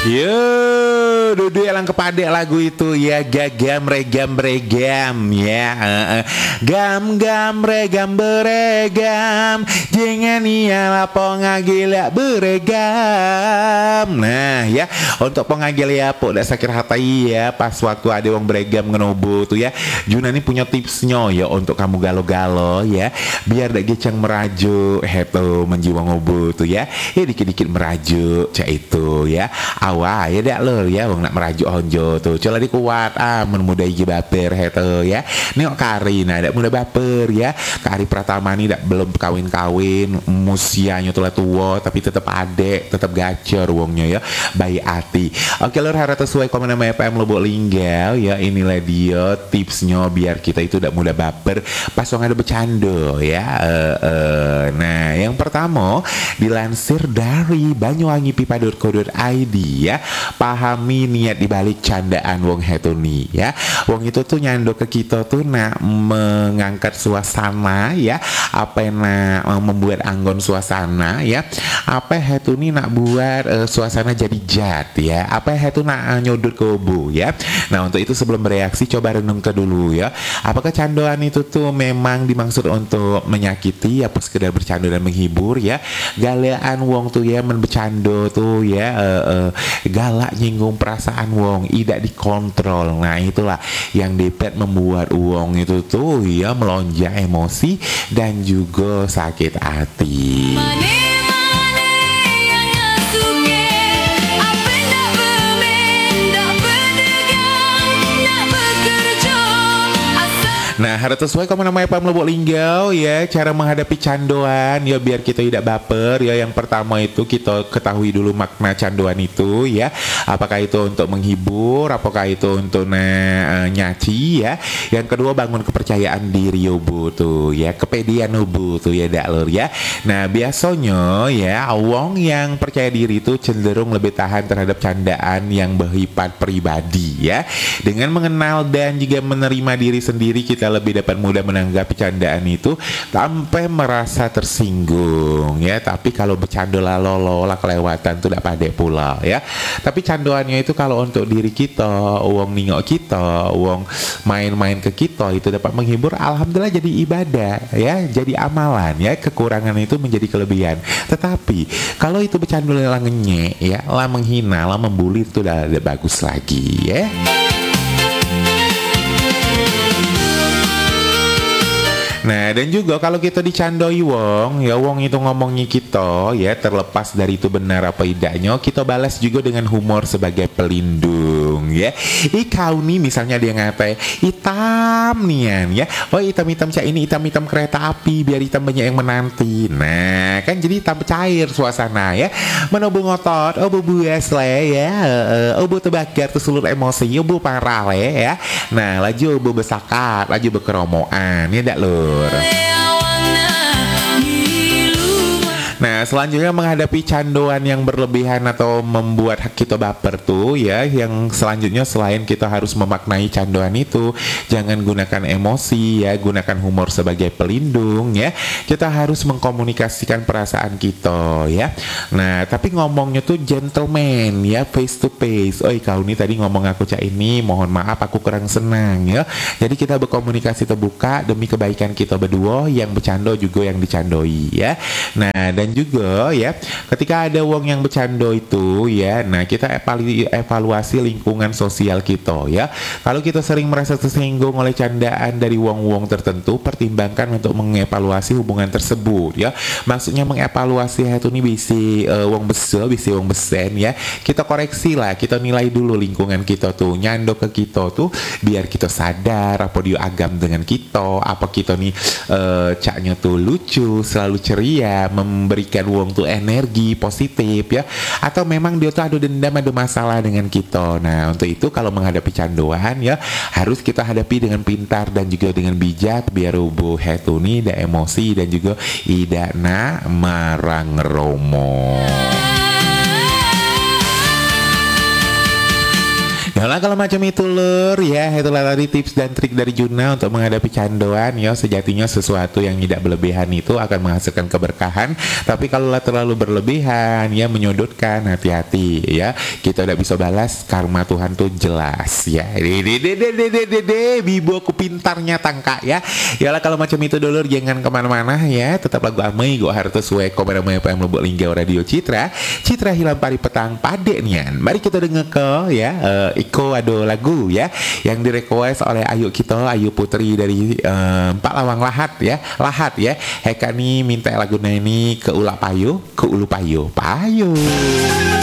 Yo, Dudu elang kepada lagu itu ya, gagam regam beregam ya, gam gam regam beregam, jangan ia lapo ngagila beregam. Nah ya, untuk pengagil ya po dak sakit hati ya, pas waktu ada wong beregam ngenobo tuh ya, Juna ini punya tipsnya ya untuk kamu galo-galo ya, biar dak gecang merajuk heto menjiwa ngobo tuh ya, dikit-dikit merajuk cak itu ya, awal ya dak lo ya, wong nak merajuk honjo tuh, coba di kuat muda iki baper heto ya, nengok Kari nah dak muda baper ya, Kari Pratama ini dak belum kawin-kawin, musianya tuh tua tapi tetap adek, tetap gacor wongnya ya, bayi hati. Oke lor, harap sesuai komen sama FM Lubuk Linggau ya, inilah dia tipsnya biar kita itu dak muda baper pas wong ada bercanda ya. Nah yang pertama dilansir dari banyuwangi.co.id ya, pahami niat dibalik candaan wong hetuni ya. Wong itu tuh nyando ke kita tuh nak mengangkat suasana ya, apa yang nak membuat anggon suasana ya, apa hetuni nak buat suasana jadi jat ya, apa hetu nak nyodot ke obo ya. Nah untuk itu sebelum bereaksi coba renung ke dulu ya, apakah candoan itu tuh memang dimaksud untuk menyakiti apa sekedar bercanda dan menghibur ya. Galean wong tuh ya menbercando tuh ya, galak nyinggung perasaan wong, tidak dikontrol. Nah itulah yang dapat membuat wong itu tuh ya melonjak emosi dan juga sakit hati. Nah, harus sesuai komen namanya Pam Lubuk Linggau ya, cara menghadapi candoan ya biar kita tidak baper ya. Yang pertama itu kita ketahui dulu makna candoan itu ya. Apakah itu untuk menghibur, apakah itu untuk nyaci ya. Yang kedua bangun kepercayaan diri obo tuh ya, kepedean obo tuh ya dak lur ya. Nah, biasanya ya wong yang percaya diri itu cenderung lebih tahan terhadap candaan yang bersifat pribadi ya. Dengan mengenal dan juga menerima diri sendiri, kita lebih dapat mudah menanggapi candaan itu tanpa merasa tersinggung ya. Tapi kalau bercanda lah kelewatan tuh tidak pandai pula ya. Tapi candoannya itu kalau untuk diri kita, uang ningok kita, uang main-main ke kita itu dapat menghibur, alhamdulillah jadi ibadah ya, jadi amalan ya. Kekurangan itu menjadi kelebihan. Tetapi kalau itu bercanda lah ngenyek ya, lah menghina, lah membuli, itu udah bagus lagi ya. Nah dan juga kalau kita dicandoi wong ya, wong itu ngomongnya kita ya, terlepas dari itu benar apa tidaknya, kita balas juga dengan humor sebagai pelindung ya. Kau nih misalnya dia ngatain hitam nian ya, oh hitam-hitam cak ini hitam-hitam kereta api, biar hitam banyak yang menanti. Nah kan jadi hitam cair suasana ya, menobo ngotot, obo buas le ya, obo terbakar tersulur emosi, obo parah le ya. Nah laju obo besakat, laju berkeromoan ya dak lo. Nah selanjutnya menghadapi candoan yang berlebihan atau membuat kita baper tuh ya, yang selanjutnya selain kita harus memaknai candoan itu, jangan gunakan emosi ya, gunakan humor sebagai pelindung ya. Kita harus mengkomunikasikan perasaan kita ya. Nah tapi ngomongnya tuh gentleman ya, face to face. Oi kau nih tadi ngomong aku cak ini, mohon maaf aku kurang senang ya. Jadi kita berkomunikasi terbuka demi kebaikan kita berdua, yang bercanda juga yang dicandoi ya. Nah dan juga ya, ketika ada wong yang bercanda itu ya, nah kita evaluasi lingkungan sosial kita ya. Kalau kita sering merasa tersinggung oleh candaan dari wong-wong tertentu, pertimbangkan untuk mengevaluasi hubungan tersebut ya. Maksudnya mengevaluasi itu nih bisi wong besar, bisi wong besen ya. Kita koreksi lah, kita nilai dulu lingkungan kita tuh nyando ke kita tuh, biar kita sadar apa dia agam dengan kita, apa kita nih caknya tuh lucu, selalu ceria, memberikan wong tuh energi positif ya, atau memang dia tuh ada dendam, ada masalah dengan kita. Nah untuk itu kalau menghadapi candoan ya, harus kita hadapi dengan pintar dan juga dengan bijak, biar ubu hetuni da emosi dan juga tidak na marang romo. Nah Nah kalau macam itu lur ya, itulah tadi tips dan trik dari Juna untuk menghadapi canduan ya. Sejatinya sesuatu yang tidak berlebihan itu akan menghasilkan keberkahan, tapi kalau terlalu berlebihan ya menyudutkan, hati-hati ya. Kita udah bisa balas karma Tuhan tuh jelas ya. Bibu aku pintarnya tangka ya. Yalah kalau macam itu dulur jangan kemana-mana ya. Tetap lagu amai gua harus sesuai komen amai apa yang melebok linggau radio Citra hilang pari petang pade nian. Mari kita dengar ke ya Iko ado lagu ya yang direquest oleh Ayu Ayu Putri dari Pak Lawang Lahat ya. Heka nih minta lagu ini ke Ulu Payu payu.